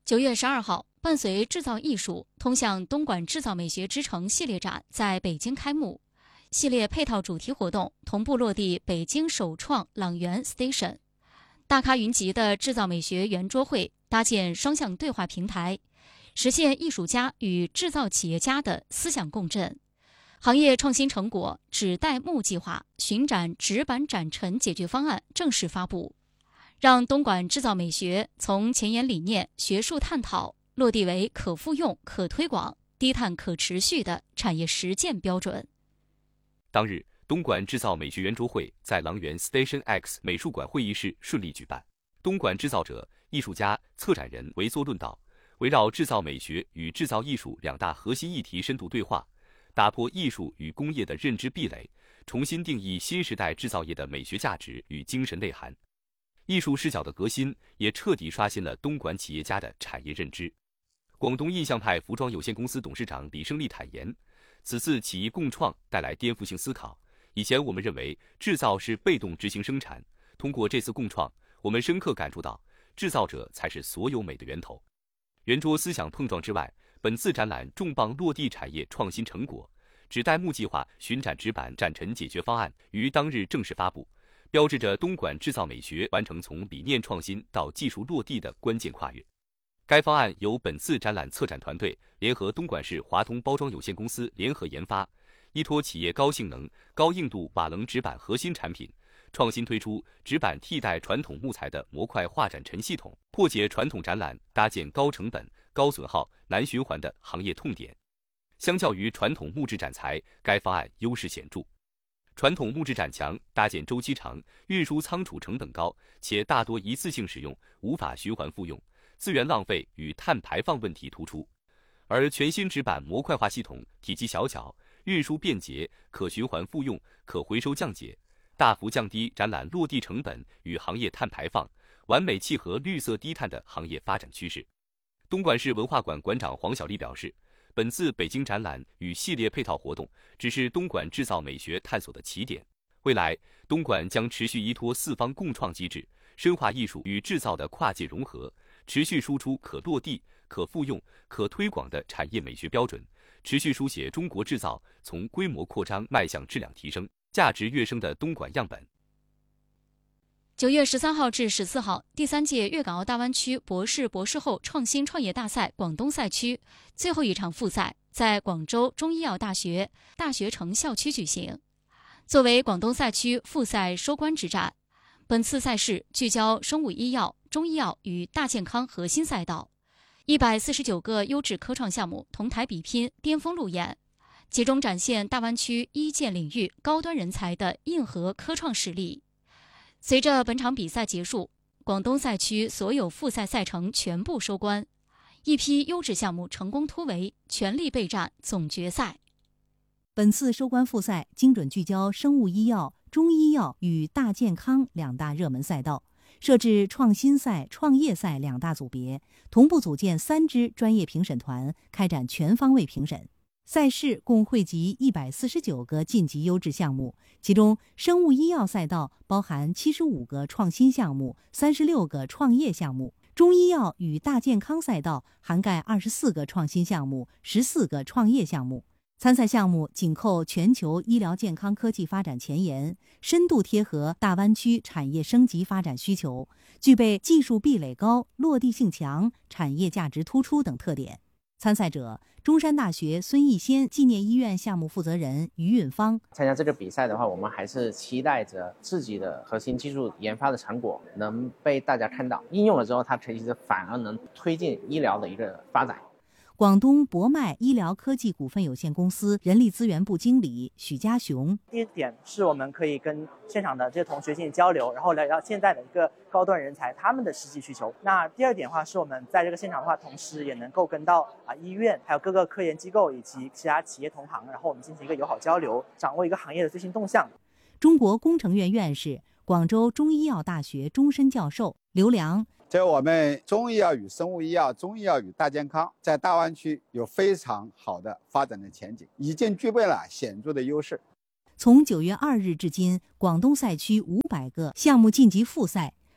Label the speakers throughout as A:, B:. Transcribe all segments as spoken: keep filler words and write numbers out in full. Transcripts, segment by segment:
A: 九月十二号，伴随制造艺术通向东莞制造美学之城系列展在北京开幕，系列配套主题活动同步落地北京首创朗园 Station， 大咖云集的制造美学圆桌会搭建双向对话平台，实现艺术家与制造企业家的思想共振。行业创新成果纸袋木计划巡展纸板展陈解决方案正式发布，让东莞制造美学从前沿理念、学术探讨落地为可复用、可推广、低碳可持续的产业实践标准。
B: 当日，东莞制造美学圆桌会在朗园 Station X 美术馆会议室顺利举办。东莞制造者、艺术家、策展人围坐论道，围绕制造美学与制造艺术两大核心议题深度对话，打破艺术与工业的认知壁垒，重新定义新时代制造业的美学价值与精神内涵。艺术视角的革新也彻底刷新了东莞企业家的产业认知。广东印象派服装有限公司董事长李胜利坦言，此次企业共创带来颠覆性思考。以前我们认为制造是被动执行生产，通过这次共创，我们深刻感触到制造者才是所有美的源头。圆桌思想碰撞之外，本次展览重磅落地产业创新成果，纸袋木计划巡展纸板展陈解决方案于当日正式发布，标志着东莞制造美学完成从理念创新到技术落地的关键跨越。该方案由本次展览策展团队联合东莞市华通包装有限公司联合研发，依托企业高性能、高硬度瓦楞纸板核心产品，创新推出纸板替代传统木材的模块化展陈系统，破解传统展览搭建高成本、高损耗、难循环的行业痛点。相较于传统木质展材，该方案优势显著。传统木质展墙搭建周期长，运输仓储成本高，且大多一次性使用，无法循环复用，资源浪费与碳排放问题突出。而全新纸板模块化系统体积小巧，运输便捷，可循环复用，可回收降解，大幅降低展览落地成本与行业碳排放，完美契合绿色低碳的行业发展趋势。东莞市文化馆馆长黄小丽表示，本次北京展览与系列配套活动只是东莞制造美学探索的起点，未来东莞将持续依托四方共创机制，深化艺术与制造的跨界融合，持续输出可落地、可复用、可推广的产业美学标准，持续书写中国制造从规模扩张迈向质量提升、价值跃升的东莞样本。
A: 九月十三号至十四号，第三届粤港澳大湾区博士博士后创新创业大赛广东赛区最后一场复赛在广州中医药大学大学城校区举行。作为广东赛区复赛收官之战，本次赛事聚焦生物医药、中医药与大健康核心赛道，一百四十九个优质科创项目同台比拼，巅峰路演，集中展现大湾区一线领域高端人才的硬核科创实力。随着本场比赛结束，广东赛区所有复赛赛程全部收官，一批优质项目成功突围，全力备战总决赛。
C: 本次收官复赛精准聚焦生物医药、中医药与大健康两大热门赛道，设置创新赛、创业赛两大组别，同步组建三支专业评审团，开展全方位评审。赛事共汇集一百四十九个晋级优质项目，其中生物医药赛道包含七十五个创新项目、三十六个创业项目；中医药与大健康赛道涵盖二十四个创新项目、十四个创业项目。参赛项目紧扣全球医疗健康科技发展前沿，深度贴合大湾区产业升级发展需求，具备技术壁垒高、落地性强、产业价值突出等特点。参赛者中山大学孙逸仙纪念医院项目负责人于允芳：
D: 参加这个比赛的话，我们还是期待着自己的核心技术研发的成果能被大家看到，应用了之后，它其实反而能推进医疗的一个发展。
C: 广东博迈医疗科技股份有限公司人力资源部经理许家雄：
E: 第一点是我们可以跟现场的这些同学进行交流，然后聊聊现在的一个高端人才他们的实际需求。那第二点的话是我们在这个现场的话，同时也能够跟到啊医院、还有各个科研机构以及其他企业同行，然后我们进行一个友好交流，掌握一个行业的最新动向。
C: 中国工程院院士、广州中医药大学终身教授刘良：
F: 在我们中医药与生物医药、中医药与大健康在大湾区有非常好的发展的前景，已经具备了显著的优势。
C: 从九月二日至今，广东赛区五百个项目晋级复赛，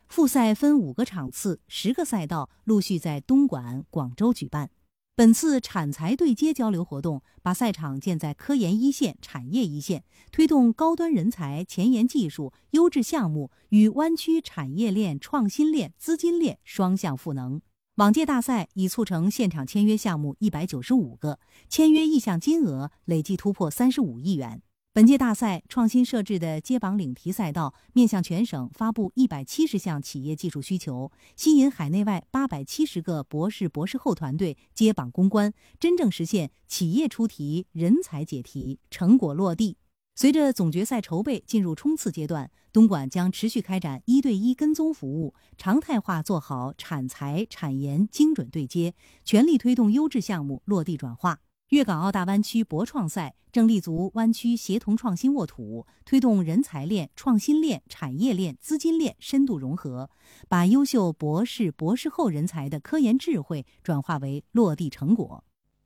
C: 复赛分五个场次，十个赛道陆续在东莞、广州举办。本次产财对接交流活动，把赛场建在科研一线、产业一线，推动高端人才、前沿技术、优质项目与湾区产业链、创新链、资金链双向赋能。往届大赛已促成现场签约项目一百九十五个，签约意向金额累计突破三十五亿元。本届大赛创新设置的接榜领题赛道，面向全省发布一百七十项企业技术需求，吸引海内外八百七十个博士、博士后团队接榜攻关，真正实现企业出题、人才解题，成果落地。随着总决赛筹备进入冲刺阶段，东莞将持续开展一对一跟踪服务，常态化做好产财、产研精准对接，全力推动优质项目落地转化。粤港澳大湾区博创赛正立足湾区协同创新沃土，推动人才链、创新链、产业链、资金链深度融合，把优秀博士、博士后人才的科研智慧转化为落地成果。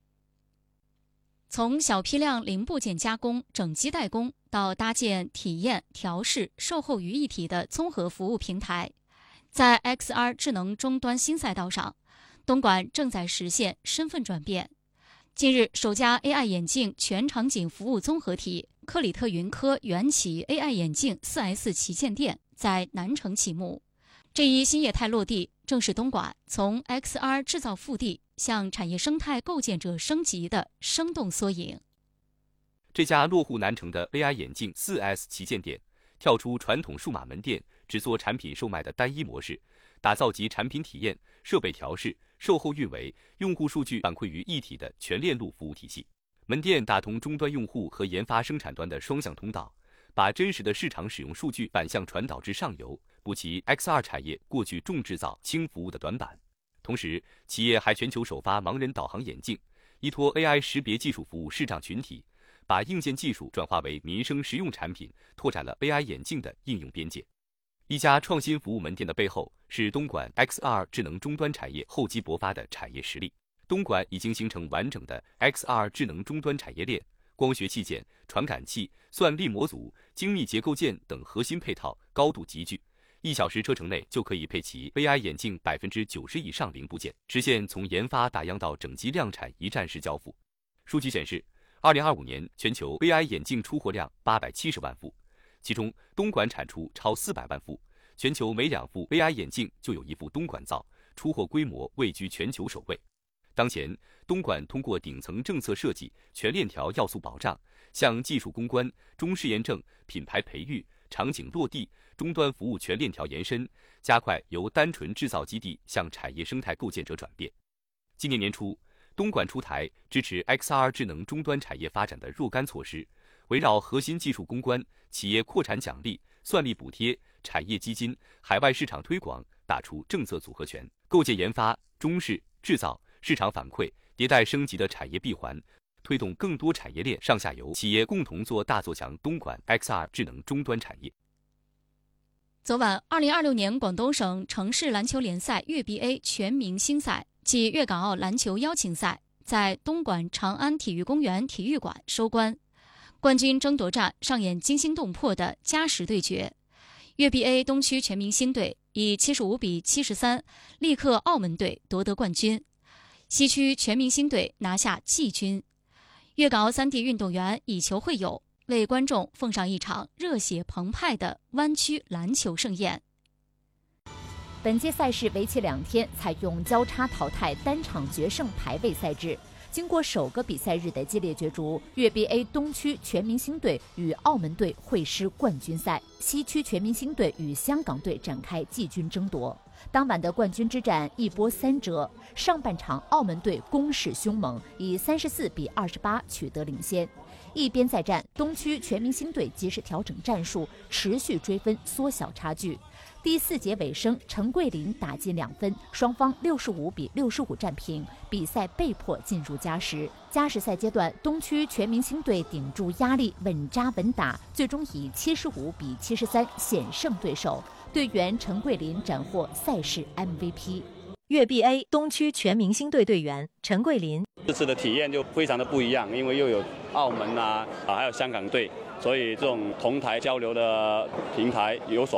A: 从小批量零部件加工、整机代工到搭建体验、调试、售后于一体的综合服务平台，在 X R 智能终端新赛道上，东莞正在实现身份转变。近日，首家 A I 眼镜全场景服务综合体克里特云科元起 A I 眼镜 四 S 旗舰店在南城启幕。这一新业态落地，正是东莞从 X R 制造腹地向产业生态构建者升级的生动缩影。
B: 这家落户南城的 A I 眼镜 四 S 旗舰店，跳出传统数码门店只做产品售卖的单一模式，打造集产品体验、设备调试、售后运维、用户数据反馈于一体的全链路服务体系。门店打通终端用户和研发生产端的双向通道，把真实的市场使用数据反向传导至上游，补齐 X R 产业过去重制造轻服务的短板。同时，企业还全球首发盲人导航眼镜，依托 A I 识别技术服务视障群体，把硬件技术转化为民生实用产品，拓展了 A I 眼镜的应用边界。一家创新服务门店的背后，是东莞 X R 智能终端产业厚积薄发的产业实力。东莞已经形成完整的 X R 智能终端产业链，光学器件、传感器、算力模组、精密结构件等核心配套高度集聚，一小时车程内就可以配齐 A I 眼镜百分之九十以上零部件，实现从研发打样到整机量产一站式交付。数据显示，二零二五年全球 A I 眼镜出货量八百七十万副，其中东莞产出超四百万副，全球每两副 A I 眼镜就有一副东莞造，出货规模位居全球首位。当前，东莞通过顶层政策设计、全链条要素保障，向技术攻关、中试验证、品牌培育、场景落地、终端服务全链条延伸，加快由单纯制造基地向产业生态构建者转变。今年年初，东莞出台支持 X R 智能终端产业发展的若干措施，围绕核心技术攻关、企业扩产奖励、算力补贴、产业基金、海外市场推广，打出政策组合拳，构建研发、中试、制造、市场反馈、迭代升级的产业闭环，推动更多产业链上下游企业共同做大做强东莞 X R 智能终端产业。
A: 昨晚，二零二六年广东省城市篮球联赛粤 B A 全明星赛暨粤港澳篮球邀请赛在东莞长安体育公园体育馆收官，冠军争夺战上演惊心动魄的加时对决。粤 B A 东区全明星队以七十五比七十三力克澳门队夺得冠军，西区全明星队拿下季军。粤港澳三地运动员以球会友，为观众奉上一场热血澎湃的湾区篮球盛宴。
G: 本届赛事为期两天，采用交叉淘汰单场决胜排位赛制。经过首个比赛日的激烈角逐，粤 B A 东区全明星队与澳门队会师冠军赛，西区全明星队与香港队展开季军争夺。当晚的冠军之战一波三折，上半场澳门队攻势凶猛，以三十四比二十八取得领先。一边再战，东区全明星队及时调整战术，持续追分，缩小差距。第四节尾声，陈桂林打进两分，双方六十五比六十五战平，比赛被迫进入加时。加时赛阶段，东区全明星队顶住压力，稳扎稳打，最终以七十五比七十三险胜对手。队员陈桂林斩获赛事 M V P。
C: 粤 B A 东区全明星队队员陈桂林，
H: 这次的体验就非常的不一样，因为又有澳门啊，啊还有香港队，所以这种同台交流的平台有所